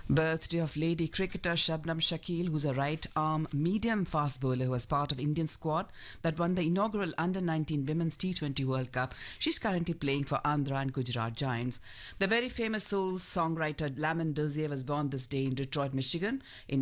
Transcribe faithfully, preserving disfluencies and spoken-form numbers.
Birthday of lady cricketer Shabnam Shakil, who's a right-arm medium-fast bowler who was part of Indian squad that won the inaugural under nineteen Women's T twenty World Cup. She's currently playing for Andhra and Gujarat Giants. The very famous soul songwriter Lamont Dozier was born this day in Detroit, Michigan in